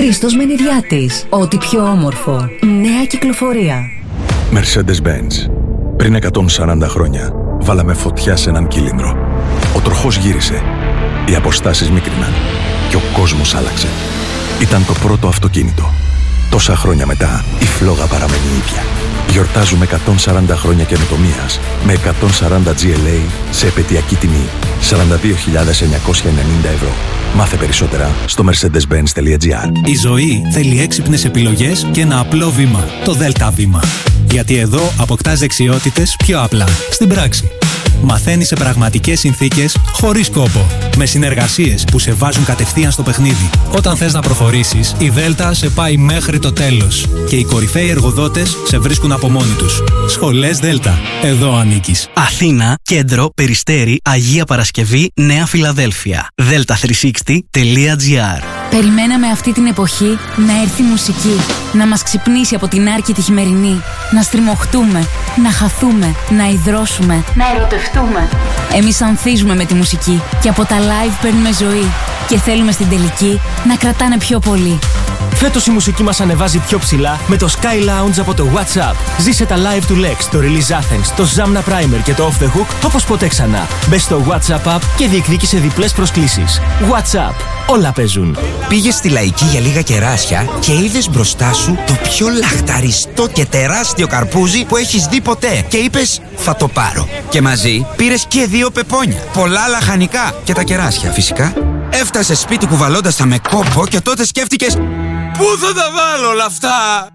Χρήστος Μενιδιάτης. Ό,τι πιο όμορφο. Νέα κυκλοφορία. Mercedes-Benz. Πριν 140 χρόνια βάλαμε φωτιά σε έναν κύλινδρο. Ο τροχός γύρισε. Οι αποστάσεις μίκριναν. Και ο κόσμος άλλαξε. Ήταν το πρώτο αυτοκίνητο. Τόσα χρόνια μετά, η φλόγα παραμένει ίδια. Γιορτάζουμε 140 χρόνια καινοτομίας με 140 GLA σε επαιτειακή τιμή 42.990 ευρώ. Μάθε περισσότερα στο mercedes-benz.gr. Η ζωή θέλει έξυπνες επιλογές και ένα απλό βήμα. Το Δέλτα Βήμα. Γιατί εδώ αποκτάς δεξιότητες πιο απλά, στην πράξη. Μαθαίνεις σε πραγματικές συνθήκες, χωρίς κόπο. Με συνεργασίες που σε βάζουν κατευθείαν στο παιχνίδι. Όταν θες να προχωρήσεις, η Δέλτα σε πάει μέχρι το τέλος. Και οι κορυφαίοι εργοδότες σε βρίσκουν από μόνοι τους. Σχολές Δέλτα. Εδώ ανήκεις. Αθήνα, Κέντρο, Περιστέρι, Αγία Παρασκευή, Νέα Φιλαδέλφια. delta360.gr. Περιμέναμε αυτή την εποχή να έρθει μουσική, να μας ξυπνήσει από την άρκη τη χειμερινή, να στριμωχτούμε, να χαθούμε, να υδρώσουμε, να ερωτευτούμε. Εμείς ανθίζουμε με τη μουσική και από τα live παίρνουμε ζωή και θέλουμε στην τελική να κρατάνε πιο πολύ. Φέτος η μουσική μας ανεβάζει πιο ψηλά με το Sky Lounge από το WhatsApp. Ζήσε τα live του Lex, το Release Athens, το Zamna Primer και το Off the Hook όπως ποτέ ξανά. Μπες στο WhatsApp app και διεκδίκησε διπλές προσκλήσεις. WhatsApp. Όλα παίζουν. Πήγες στη Λαϊκή για λίγα κεράσια και είδες μπροστά σου το πιο λαχταριστό και τεράστιο καρπούζι που έχεις δει ποτέ. Και είπες, θα το πάρω. Και μαζί πήρες και 2 πεπόνια. Πολλά λαχανικά. Και τα κεράσια φυσικά. Έφτασες σπίτι κουβαλώντας τα με κόπο και τότε σκέφτηκες, πού θα τα βάλω όλα αυτά?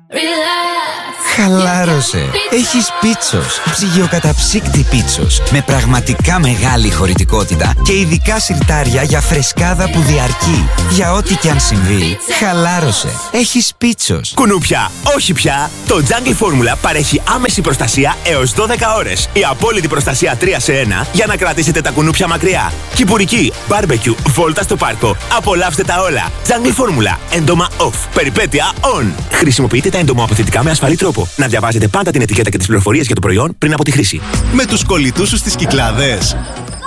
Χαλάρωσε. Έχεις Πίτσος. Ψυγειοκαταψύκτη Πίτσος. Με πραγματικά μεγάλη χωρητικότητα και ειδικά σιρτάρια για φρεσκάδα που διαρκεί. Για ό,τι και αν συμβεί, χαλάρωσε. Έχεις Πίτσος. Κουνούπια, όχι πια. Το Jungle Formula παρέχει άμεση προστασία έως 12 ώρες. Η απόλυτη προστασία 3 σε 1 για να κρατήσετε τα κουνούπια μακριά. Κυπουρική, barbecue, βόλτα στο πάρκο. Απολαύστε τα όλα. Jungle Formula. Έντομα off. Περιπέτεια on. Χρησιμοποιείτε τα εντομοαποθετικά με ασφαλή τρόπο. Να διαβάζετε πάντα την ετικέτα και τις πληροφορίες για το προϊόν πριν από τη χρήση. Με τους κολλητούς σου στις Κυκλάδες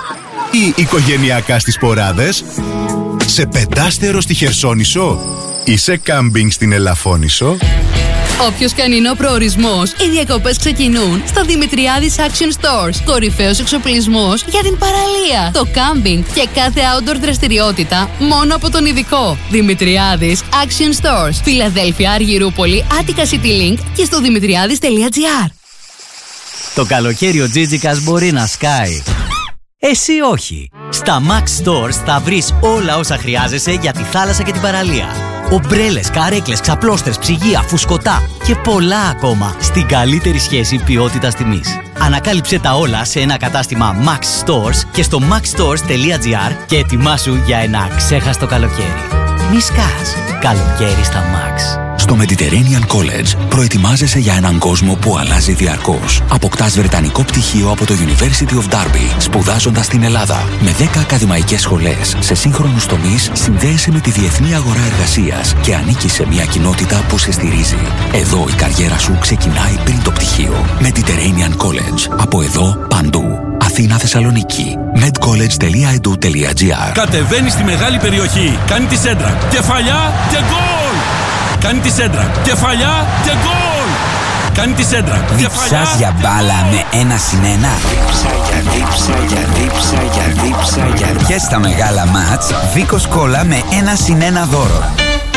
ή οικογενειακά στις Ποράδες, σε πεντάστερο στη Χερσόνησο ή σε κάμπινγκ στην Ελαφώνησο. Όποιος και αν είναι ο προορισμός, οι διακοπές ξεκινούν στο Δημητριάδης Action Stores. Κορυφαίος εξοπλισμός για την παραλία, το κάμπινγκ και κάθε outdoor δραστηριότητα μόνο από τον ειδικό. Δημητριάδης Action Stores. Φιλαδέλφια, Αργυρούπολη, Άττικα City Link και στο δημητριάδης.gr. Το καλοκαίρι ο Τζίτζικας μπορεί να σκάει. Εσύ όχι. Στα Max Stores θα βρεις όλα όσα χρειάζεσαι για τη θάλασσα και την παραλία. Ομπρέλες, καρέκλες, ξαπλώστρες, ψυγεία, φουσκωτά και πολλά ακόμα στην καλύτερη σχέση ποιότητας τιμής. Ανακάλυψε τα όλα σε ένα κατάστημα Max Stores και στο maxstores.gr και ετοιμάσου για ένα ξέχαστο καλοκαίρι. Μη σκάς. Καλοκαίρι στα Max. Στο Mediterranean College προετοιμάζεσαι για έναν κόσμο που αλλάζει διαρκώς. Αποκτάς βρετανικό πτυχίο από το University of Derby, σπουδάζοντας στην Ελλάδα. Με 10 ακαδημαϊκές σχολές σε σύγχρονους τομείς, συνδέεσαι με τη διεθνή αγορά εργασίας και ανήκεις σε μια κοινότητα που σε στηρίζει. Εδώ η καριέρα σου ξεκινάει πριν το πτυχίο. Mediterranean College. Από εδώ παντού. Αθήνα, Θεσσαλονίκη. medcollege.edu.gr. Κατεβαίνει στη μεγάλη περιοχή. Κάνει τη σέντρα. Κεφαλιά και γκολ! Κάνει τη σέντρα. Κεφαλιά και γκολ! Κάνει τη σέντρα. Διψάς για μπάλα με 1-1. Διψά. Και στα μεγάλα μάτς, Βίκος Κόλλα με 1-1 δώρο.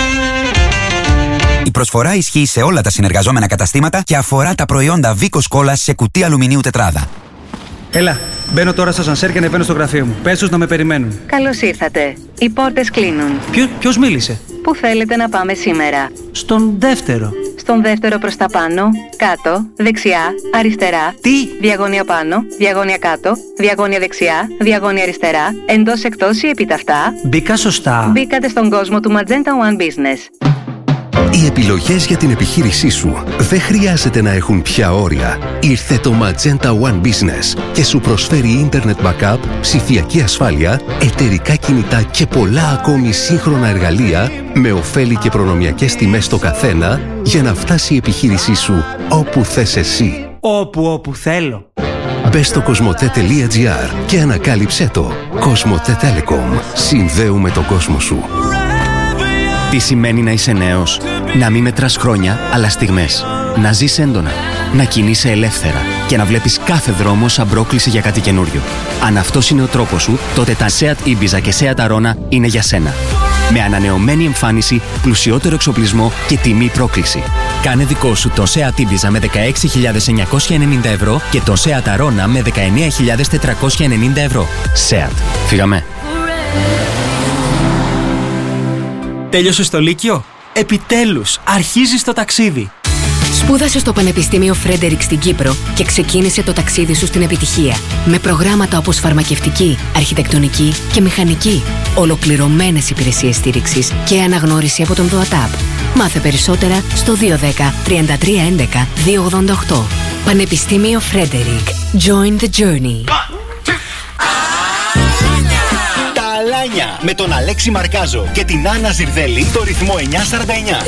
Η προσφορά ισχύει σε όλα τα συνεργαζόμενα καταστήματα και αφορά τα προϊόντα Βίκος Κόλλα σε κουτί αλουμινίου τετράδα. Έλα, μπαίνω τώρα στο ασανσέρ και ανεβαίνω στο γραφείο μου. Πες τους να με περιμένουν. Καλώς ήρθατε. Οι πόρτες κλείνουν. Ποιος μίλησε? Πού θέλετε να πάμε σήμερα? Στον δεύτερο. Στον δεύτερο προς τα πάνω, κάτω, δεξιά, αριστερά. Τι? Διαγώνια πάνω, διαγώνια κάτω, διαγώνια δεξιά, διαγώνια αριστερά, εντός εκτός ή επιταυτά. Μπήκα σωστά. Μπήκατε στον κόσμο του Magenta One Business. Οι επιλογές για την επιχείρησή σου δεν χρειάζεται να έχουν πια όρια. Ήρθε το Magenta One Business και σου προσφέρει Internet Backup, ψηφιακή ασφάλεια, εταιρικά κινητά και πολλά ακόμη σύγχρονα εργαλεία με ωφέλη και προνομιακές τιμές στο καθένα για να φτάσει η επιχείρησή σου όπου θες εσύ. Όπου θέλω. Μπες στο cosmote.gr και ανακάλυψέ το. Cosmote Telecom. Συνδέουμε τον κόσμο σου. Τι σημαίνει να είσαι νέος? Να μην μετράς χρόνια, αλλά στιγμές. Να ζεις έντονα. Να κινείσαι ελεύθερα. Και να βλέπεις κάθε δρόμο σαν πρόκληση για κάτι καινούριο. Αν αυτός είναι ο τρόπος σου, τότε τα Seat Ibiza και Seat Arona είναι για σένα. Με ανανεωμένη εμφάνιση, πλουσιότερο εξοπλισμό και τιμή πρόκληση. Κάνε δικό σου το Seat Ibiza με 16.990 ευρώ και το Seat Arona με 19.490 ευρώ. Seat. Φύγαμε. Τέλειωσες το Λύκειο? Επιτέλους, αρχίζεις το ταξίδι. Σπούδασε στο Πανεπιστήμιο Φρέντερικ στην Κύπρο και ξεκίνησε το ταξίδι σου στην επιτυχία. Με προγράμματα όπως φαρμακευτική, αρχιτεκτονική και μηχανική. Ολοκληρωμένες υπηρεσίες στήριξης και αναγνώριση από τον ΔΟΑΤΑΠ. Μάθε περισσότερα στο 210 33 11 288. Πανεπιστήμιο Φρέντερικ. Join the journey. Τα Αλάνια με τον Αλέξη Μαρκάζο και την Άννα Ζιρδέλη στο ρυθμό 949.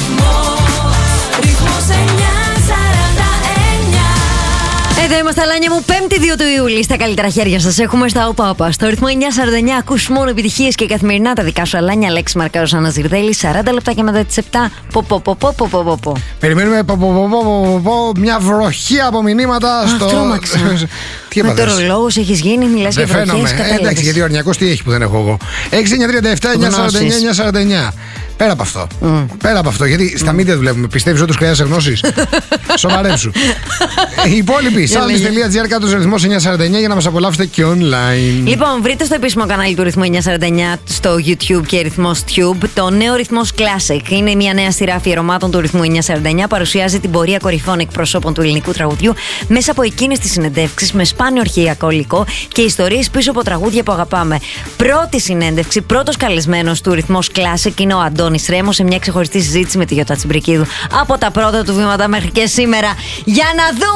Εδώ είμαστε, Αλάνια μου, 5η 2 του Ιούλη. Στα καλύτερα χέρια σας έχουμε στα ΟΠΑ. Στο ρυθμό 949 ακούς μόνο επιτυχίες και καθημερινά τα δικά σου, Αλάνια. Αλέξη Μαρκάζος, Άννα Ζιρδέλη. 40 λεπτά και μετά τις 7. Περιμένουμε μια βροχή από μηνύματα στο. Τρόμαξα. Τι είπατε? Μετεωρολόγος έχεις γίνει, μιλάς για βροχές. Εντάξει, γιατί ο Αρνιακός τι έχει που δεν έχω εγώ. 6937-949-949. Πέρα από αυτό. Πέρα από αυτό, γιατί στα μίντια δουλεύουμε. Πιστεύεις ότι τους χρειάζεσαι γνώσεις? Σοβαρέψου. Οι υπόλοιποι, salmis.gr κάτω στο ρυθμό 949 για να μας απολαύσετε και online. Λοιπόν, βρείτε στο επίσημο κανάλι του ρυθμού 949 στο YouTube και ρυθμός Tube το νέο ρυθμός Classic. Είναι μια νέα σειρά αφιερωμάτων του ρυθμού 949. Παρουσιάζει την πορεία κορυφών εκπροσώπων του ελληνικού τραγουδιού μέσα από εκείνες τις συνεντεύξεις με σπάνιο αρχαιακό υλικό και ιστορίες πίσω από τραγούδια που αγαπάμε. Πρώτη συνέντευξη, πρώτος καλεσμένος του ρυθμός Classic είναι ο Αντώνης Ρέμος σε μια ξεχωριστή συζήτηση με τη Γιώτα Τσιμπρικίδου από τα πρώτα του βήματα μέχρι και σήμερα. Για να δούμε